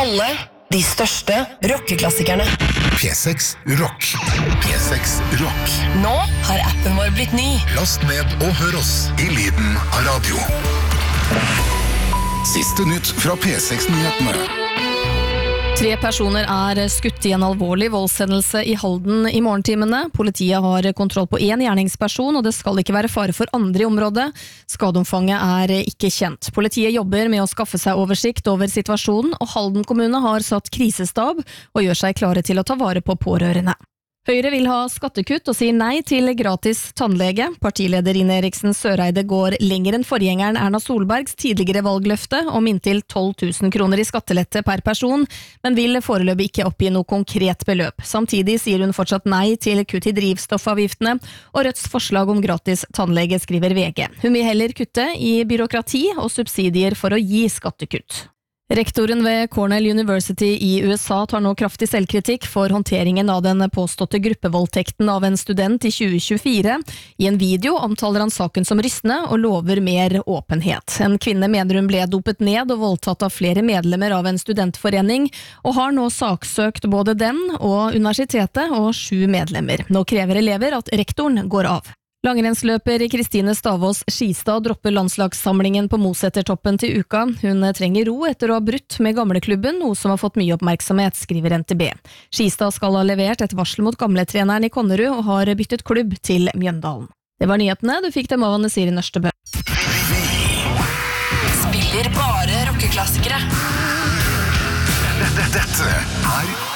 Alle de største rockeklassikerne. P6 Rock. P6 Rock. Nå har appen vår blitt ny. Last ned og hør oss i lyden av radio. Siste nytt fra P6-nyhetene. 3 personer skutt i en alvorlig voldshendelse i Halden i morgentimene. Politiet har kontroll på 1 gjerningsperson, og det skal ikke være fare for andre i området. Skadeomfanget ikke kjent. Politiet jobber med å skaffe seg oversikt over situasjonen, og Halden kommune har satt krisestab og gjør seg klare til å ta vare på pårørende. Høyre vil ha skattekutt og sier nei til gratis tannlege. Partileder Ine Eriksen Søreide går lenger enn forgjengeren Erna Solbergs tidligere valgløfte om inntil 12 000 kroner i skattelette per person, men vil foreløpig ikke oppgi noe konkret beløp. Samtidig sier hun fortsatt nei til kutt i drivstoffavgiftene, og Rødts forslag om gratis tannlege, skriver VG. Hun vil heller kutte i byråkrati og subsidier for å gi skattekutt. Rektoren ved Cornell University i USA tar nå kraftig selvkritikk for håndteringen av den påståtte gruppevoldtekten av en student i 2024. I en video omtaler han saken som rystende og lover mer åpenhet. En kvinne mener hun ble dopet ned og voldtatt av flere medlemmer av en studentforening, og har nå saksøkt både den og universitetet og 7 medlemmer. Nå krever elever at rektoren går av. Langrennsløper Kristine Stavås Skistad dropper landslagssamlingen på Mosetertoppen til uka. Hun trenger ro etter å ha brutt med gamleklubben, noe som har fått mye oppmerksomhet, skriver NTB. Skistad skal ha levert et varsel mot gamletreneren i Konnerud og har byttet klubb til Mjøndalen. Det var nyhetene, du fikk dem av Anne Siri Nørstebø. Spiller bare rockeklassikere. Dette